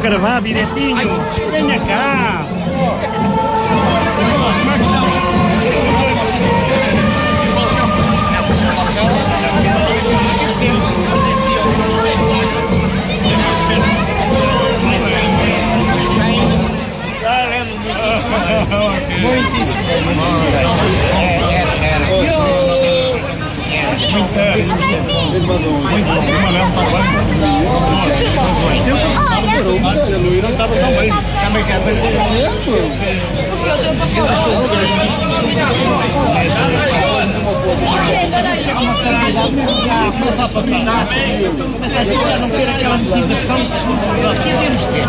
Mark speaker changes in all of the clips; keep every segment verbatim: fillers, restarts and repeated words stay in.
Speaker 1: gravar direitinho. Venha cá. Como é que chama?
Speaker 2: Muitíssimo. Ele mandou um. Muito bom. O Manel está bem. O Marcelo não estava tão bem. Também quer fazer. Porque eu deu para fora. Já começa a passar. Começa a gente já não ter aquela motivação que devemos ter.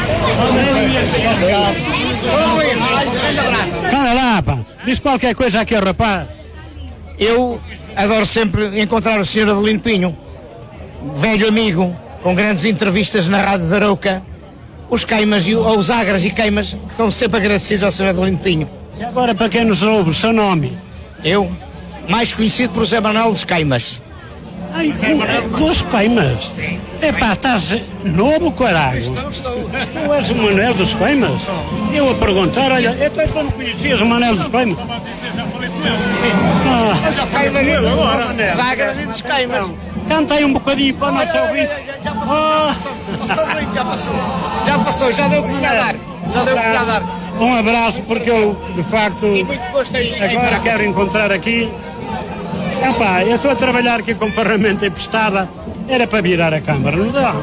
Speaker 1: Calma lá, pá. Diz qualquer coisa aqui ao rapaz.
Speaker 2: Eu adoro sempre encontrar o senhor Adelino Pinho, velho amigo, com grandes entrevistas na Rádio da Arouca, os queimas, e, ou os agras e queimas, que estão sempre agradecidos ao senhor Adelino Pinho.
Speaker 1: E agora, para quem nos ouve, o seu nome?
Speaker 2: Eu, mais conhecido por José Manuel dos Queimas.
Speaker 1: Ai, dos Queimas?
Speaker 2: Sim.
Speaker 1: Epá, estás novo, caralho.
Speaker 2: Estou, estou.
Speaker 1: Tu és o Manuel dos Queimas? Eu a perguntar, olha, eu tu não conhecias o Manuel dos Queimas? Ah,
Speaker 2: Os queimas agora. Dos agras e dos queimas.
Speaker 1: Canta aí um bocadinho para o nosso ouvinte.
Speaker 2: Já passou, já passou, já deu para nadar. Já deu para nadar.
Speaker 1: Um abraço, porque eu, de facto,
Speaker 2: E muito gosto aí.
Speaker 1: agora quero encontrar aqui. Epá, eu estou a trabalhar aqui com ferramenta emprestada. Era para virar a câmara, não dá?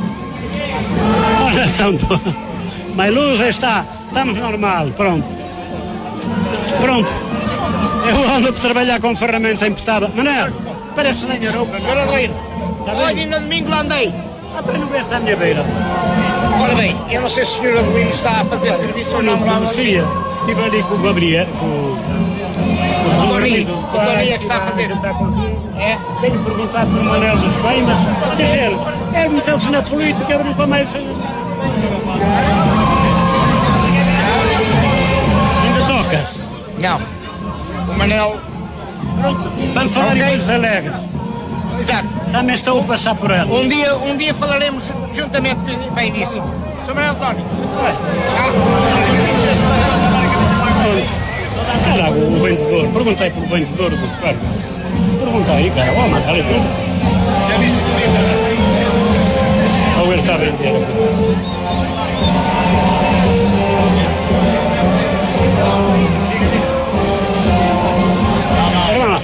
Speaker 1: Olha, não estou. Mas luz já está. Estamos normal, pronto. Pronto. Eu ando a trabalhar com ferramenta emprestada. Manel, parece nem Arouca.
Speaker 2: senhor Adelino, olha, ainda domingo lá andei.
Speaker 1: Ah, para não ver à minha beira.
Speaker 2: Ora bem, eu não sei se o senhor Adelino está a fazer serviço ou
Speaker 1: Eu
Speaker 2: não.
Speaker 1: não
Speaker 2: lá
Speaker 1: conhecia. Estive ali com o Gabriel, com o...
Speaker 2: O Toninho, o Toninho é que está a fazer. É?
Speaker 1: Tenho perguntado para o Manuel dos Queimas. Quer dizer, ele meteu-se na política, eu nunca mais... Ainda tocas?
Speaker 2: Não. O Manel...
Speaker 1: Pronto, vamos falar
Speaker 2: Ok.
Speaker 1: em coisas alegres.
Speaker 2: Exato.
Speaker 1: Também estou a passar por ela.
Speaker 2: Um dia, um dia falaremos juntamente bem disso. senhor Manel Tónio.
Speaker 1: Cara, o vendedor, perguntei para o vendedor do carro. Pergunta aí, cara, ó, mas olha tudo. Já viste isso? Ou ele está a vender? Olha lá.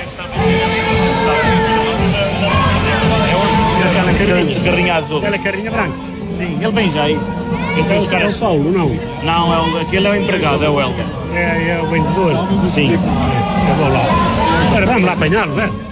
Speaker 1: Aquela carrinha.
Speaker 3: Carrinha azul.
Speaker 1: Aquela carrinha branca.
Speaker 3: Sim, ele vem já aí. Entre
Speaker 1: É
Speaker 3: os
Speaker 1: o, é
Speaker 3: caras.
Speaker 1: o Paulo, não?
Speaker 3: Não, é o, aquele é o empregado, é o Helder.
Speaker 1: É, é o vendedor.
Speaker 3: Sim.
Speaker 1: Eu vou lá. Agora vamos lá apanhá-lo, não é?